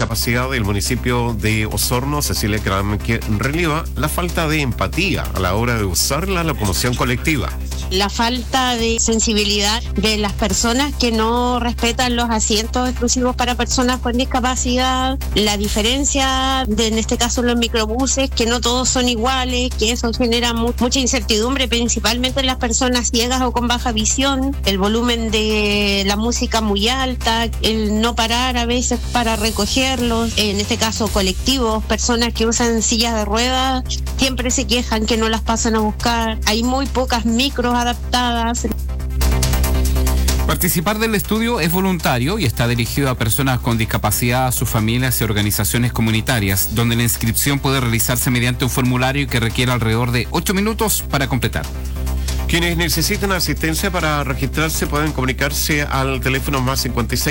discapacidad del municipio de Osorno, Cecilia Kram, que releva la falta de empatía a la hora de usar la locomoción colectiva. La falta de sensibilidad de las personas que no respetan los asientos exclusivos para personas con discapacidad, la diferencia de, en este caso, los microbuses, que no todos son iguales, que eso genera mucha incertidumbre, principalmente en las personas ciegas o con baja visión, el volumen de la música muy alta, el no parar a veces para recogerlos, en este caso colectivos, personas que usan sillas de ruedas, siempre se quejan que no las pasan a buscar, hay muy pocas micros adaptadas. Participar del estudio es voluntario y está dirigido a personas con discapacidad, a sus familias y organizaciones comunitarias, donde la inscripción puede realizarse mediante un formulario que requiere alrededor de 8 minutos para completar. Quienes necesiten asistencia para registrarse pueden comunicarse al teléfono más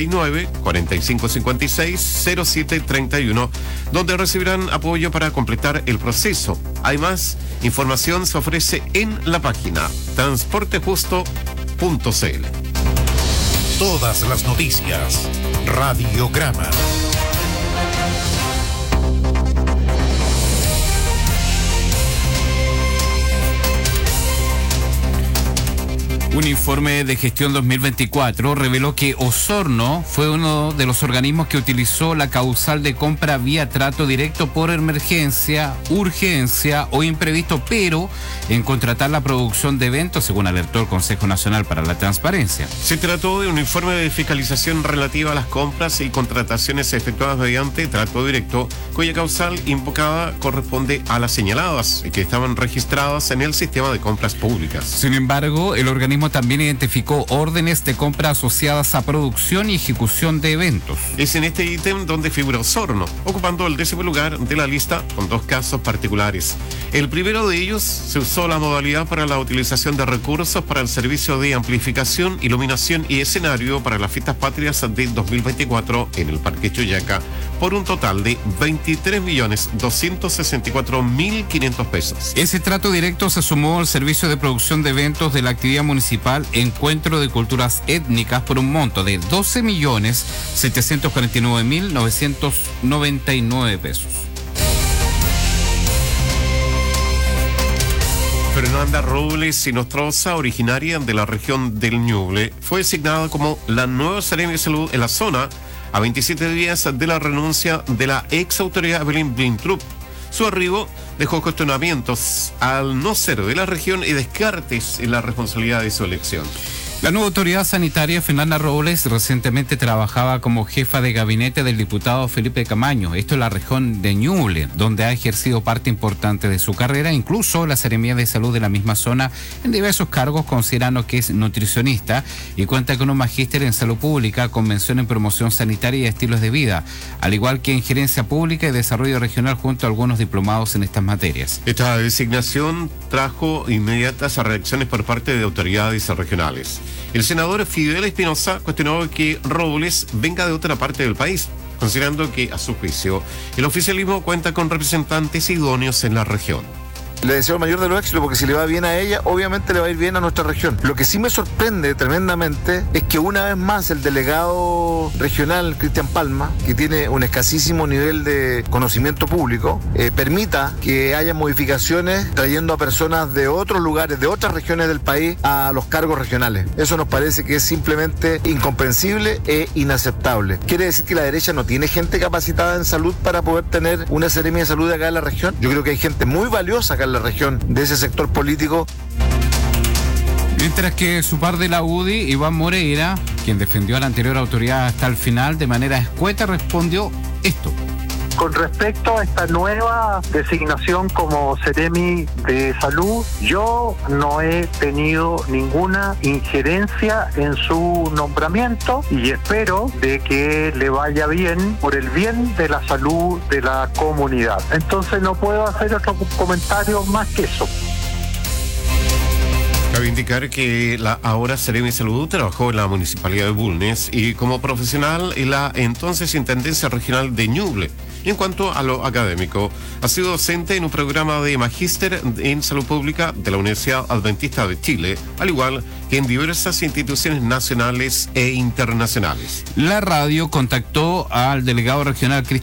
569-4556-0731, donde recibirán apoyo para completar el proceso. Además, información se ofrece en la página transportejusto.cl. Todas las noticias. Radiograma. Un informe de gestión 2024 reveló que Osorno fue uno de los organismos que utilizó la causal de compra vía trato directo por emergencia, urgencia o imprevisto, pero en contratar la producción de eventos, según alertó el Consejo Nacional para la Transparencia. Se trató de un informe de fiscalización relativa a las compras y contrataciones efectuadas mediante trato directo, cuya causal invocada corresponde a las señaladas y que estaban registradas en el sistema de compras públicas. Sin embargo, el organismo también identificó órdenes de compra asociadas a producción y ejecución de eventos. Es en este ítem donde figura Osorno, ocupando el 10º lugar de la lista con 2 casos particulares. El primero de ellos se usó la modalidad para la utilización de recursos para el servicio de amplificación, iluminación y escenario para las fiestas patrias de 2024 en el Parque Choyaca, por un total de 23.264.500 pesos. Ese trato directo se sumó al servicio de producción de eventos de la actividad municipal Encuentro de Culturas Étnicas por un monto de 12.749.999 pesos. Fernanda Robles Sinostroza, originaria de la región del Ñuble, fue designada como la nueva Seremi de Salud en la zona a 27 días de la renuncia de la ex autoridad Evelyn Blintrup. Su arribo dejó cuestionamientos al no ser de la región y descartes en la responsabilidad de su elección. La nueva autoridad sanitaria, Fernanda Robles, recientemente trabajaba como jefa de gabinete del diputado Felipe Camaño, esto en la región de Ñuble, donde ha ejercido parte importante de su carrera, incluso la Seremía de Salud de la misma zona, en diversos cargos, considerando que es nutricionista y cuenta con un magíster en salud pública, con mención en promoción sanitaria y estilos de vida, al igual que en gerencia pública y desarrollo regional, junto a algunos diplomados en estas materias. Esta designación trajo inmediatas reacciones por parte de autoridades regionales. El senador Fidel Espinosa cuestionó que Robles venga de otra parte del país, considerando que, a su juicio, el oficialismo cuenta con representantes idóneos en la región. Le deseo el mayor de los éxitos, porque si le va bien a ella, obviamente le va a ir bien a nuestra región. Lo que sí me sorprende tremendamente es que una vez más el delegado regional, Cristian Palma, que tiene un escasísimo nivel de conocimiento público, permita que haya modificaciones trayendo a personas de otros lugares, de otras regiones del país, a los cargos regionales. Eso nos parece que es simplemente incomprensible e inaceptable. ¿Quiere decir que la derecha no tiene gente capacitada en salud para poder tener una seremia de salud acá en la región? Yo creo que hay gente muy valiosa acá en la región de ese sector político. Mientras que su par de la UDI, Iván Moreira, quien defendió a la anterior autoridad hasta el final de manera escueta, respondió esto. Con respecto a esta nueva designación como Seremi de Salud, yo no he tenido ninguna injerencia en su nombramiento y espero de que le vaya bien por el bien de la salud de la comunidad. Entonces no puedo hacer otro comentario más que eso. Cabe indicar que la ahora Seremi de Salud trabajó en la Municipalidad de Bulnes y como profesional en la entonces Intendencia Regional de Ñuble. Y en cuanto a lo académico, ha sido docente en un programa de magíster en salud pública de la Universidad Adventista de Chile, al igual que en diversas instituciones nacionales e internacionales. La radio contactó al delegado regional